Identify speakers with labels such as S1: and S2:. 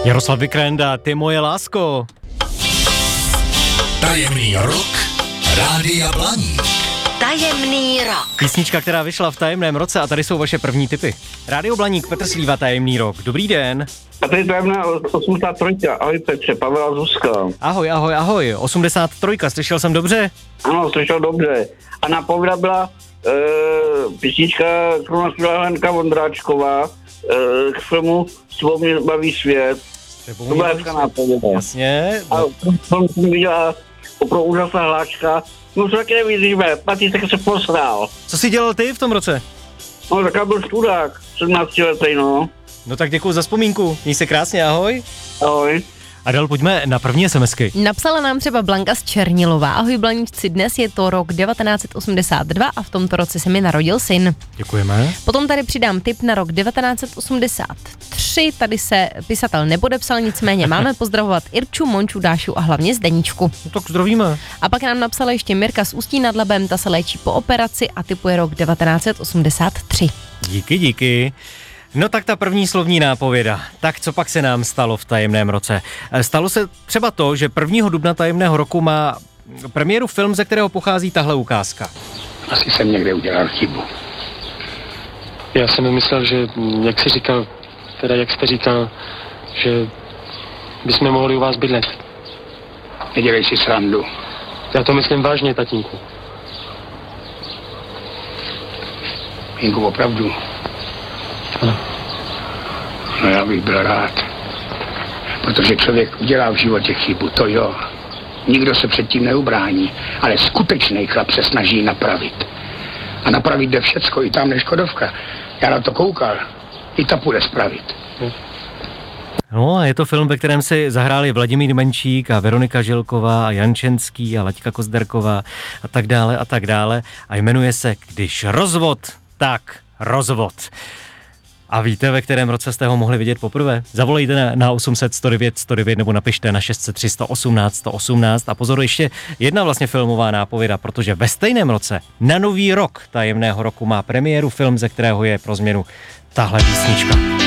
S1: Jaroslav Vikrenda, Ty moje lásko.
S2: Tajemný rok Rádia Blaník.
S3: Tajemný rok.
S1: Písnička, která vyšla v tajemném roce a tady jsou vaše první tipy. Rádio Blaník, Petr Slíva, Tajemný rok. Dobrý den.
S4: A tady tajemná 83. Ahoj Petře, Pavel a Zuzka.
S1: Ahoj. 83, slyšel jsem dobře?
S4: Ano, slyšel dobře. A napověda byla písnička, kterou naspěvala Lenka Vondráčková k filmu Svou mě baví svět. To byla hezká nápověda.
S1: Jasně.
S4: A film jsem viděla opravdu úžasná hláčka. No to taky nevidíme, Patý tak se posral.
S1: Co jsi dělal ty v tom roce?
S4: No taká byl studák, 17 letý, no.
S1: No tak děkuji za vzpomínku. Měj se krásně, ahoj.
S4: Ahoj.
S1: Adel, pojďme na první SMSky.
S5: Napsala nám třeba Blanka z Černilová. Ahoj Blaníčci, dnes je to rok 1982 a v tomto roce se mi narodil syn.
S1: Děkujeme.
S5: Potom tady přidám tip na rok 1983. Tady se pisatel nepodepsal, nicméně máme pozdravovat Irču, Monču, Dášu a hlavně Zdeničku.
S1: No tak zdravíme.
S5: A pak nám napsala ještě Mirka z Ústí nad Labem, ta se léčí po operaci a tipuje rok 1983.
S1: Díky. No tak ta první slovní nápověda. Tak co pak se nám stalo v tajemném roce? Stalo se třeba to, že 1. dubna tajemného roku má premiéru film, ze kterého pochází tahle ukázka.
S6: Asi jsem někde udělal chybu.
S7: Já jsem myslel, že jak jste říkal, že bychom mohli u vás bydlet.
S6: Nedělej si srandu.
S7: Já to myslím vážně, tatínku.
S6: Jinku, opravdu.
S7: Ano.
S6: No já bych byl rád. Protože člověk udělá v životě chybu, to jo. Nikdo se předtím neubrání, ale skutečný chlap se snaží napravit. A napravit jde všecko, i tam Škodovka. Já na to koukal, i ta půjde spravit.
S1: No a je to film, ve kterém si zahráli Vladimír Menčík a Veronika Žilková a Jančenský a Laďka Kozderková a tak dále. A jmenuje se Když rozvod, tak rozvod. A víte, ve kterém roce jste ho mohli vidět poprvé? Zavolejte na 800 109 109 nebo napište na 603 118 118 a pozor, ještě jedna vlastně filmová nápověda, protože ve stejném roce na nový rok tajemného roku má premiéru film, ze kterého je pro změnu tahle písnička.